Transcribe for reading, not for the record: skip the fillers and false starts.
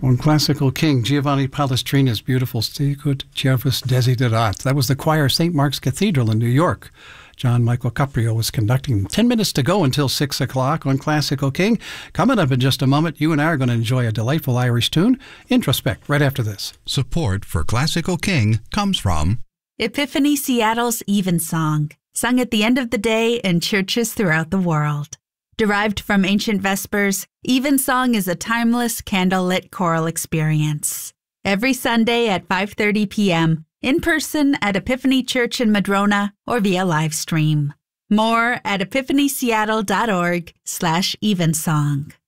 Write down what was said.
On Classical King, Giovanni Palestrina's beautiful Sicut Cervus Desiderat. That was the choir of St. Mark's Cathedral in New York. John Michael Caprio was conducting. 10 minutes to go until 6 o'clock on Classical King. Coming up in just a moment, you and I are going to enjoy a delightful Irish tune, Introspect, right after this. Support for Classical King comes from Epiphany Seattle's Evensong, sung at the end of the day in churches throughout the world. Derived from ancient Vespers, Evensong is a timeless candlelit choral experience. Every Sunday at 5:30 p.m., in person at Epiphany Church in Madrona or via live stream. More at epiphanyseattle.org/Evensong.